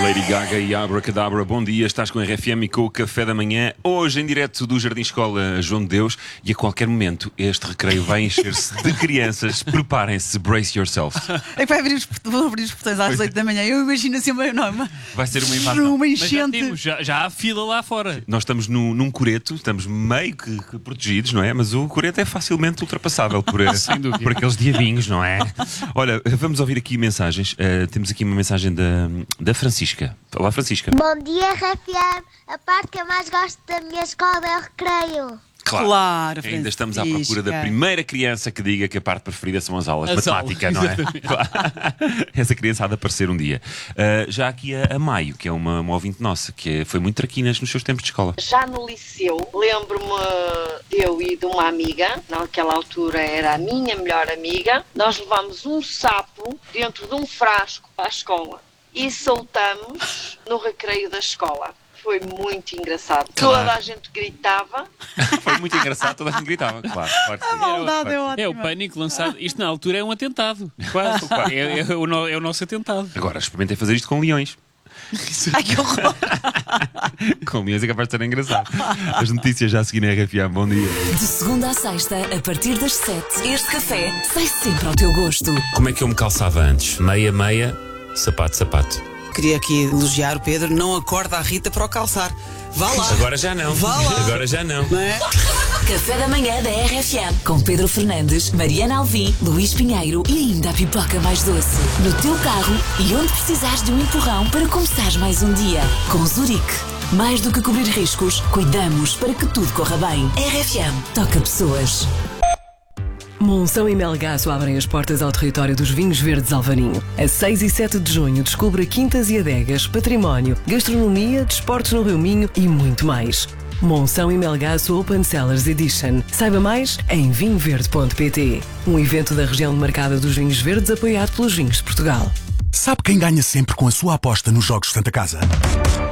Lady Gaga e Abracadabra, bom dia, estás com a RFM e com o Café da Manhã, hoje em direto do Jardim Escola João de Deus, e a qualquer momento este recreio vai encher-se de crianças. Preparem-se, brace yourself. É que vão abrir os portões às 8 da manhã. Eu imagino assim uma Vai ser uma invasão. Uma Mas enchente. já há fila lá fora. Nós estamos num coreto, estamos meio que protegidos, não é? Mas o coreto é facilmente ultrapassável Sem dúvida. por aqueles diabinhos, não é? Olha, vamos ouvir aqui mensagens. Temos aqui uma mensagem da Francisca. Olá, Francisca. Bom dia, RFM. A parte que eu mais gosto da minha escola é o recreio. Claro, Ainda estamos à Francisca. procura da primeira criança que diga que a parte preferida são as aulas de As matemática, aulas, não é? exatamente. Claro. Essa criança há de aparecer um dia. Já aqui a Maio, que é uma ouvinte nossa, que foi muito traquinas nos seus tempos de escola. Já no liceu, lembro-me eu e de uma amiga, naquela altura era a minha melhor amiga, nós levámos um sapo dentro de um frasco para a escola e soltamos no recreio da escola. Foi muito engraçado. Claro. Toda a gente gritava. Foi muito engraçado, toda a gente gritava. Claro que sim. A maldade é É o ótima. pânico lançado. Isto na altura é um atentado. Quase. É o nosso atentado. Agora, experimentei fazer isto com leões. Ai, que horror. Com leões é capaz de ser engraçado. As notícias já a seguir na RFM. Bom dia. De segunda à sexta, a partir das 7, este café sai sempre ao teu gosto. Como é que eu me calçava antes? Meia, sapato, sapato. Queria aqui elogiar o Pedro, não acorda a Rita para o calçar. Vá lá. Agora já não. Vá lá. Agora já não. Não é? Café da manhã da RFM, com Pedro Fernandes, Mariana Alvim, Luís Pinheiro e ainda a pipoca mais doce. No teu carro e onde precisares de um empurrão para começares mais um dia. Com Zurique. Mais do que cobrir riscos, cuidamos para que tudo corra bem. RFM, toca pessoas. Monção e Melgaço abrem as portas ao território dos vinhos verdes Alvarinho. A 6 e 7 de junho descubra quintas e adegas, património, gastronomia, desportos no Rio Minho e muito mais. Monção e Melgaço Open Cellars Edition. Saiba mais em vinhoverde.pt. Um evento da região demarcada dos vinhos verdes apoiado pelos Vinhos de Portugal. Sabe quem ganha sempre com a sua aposta nos Jogos Santa Casa?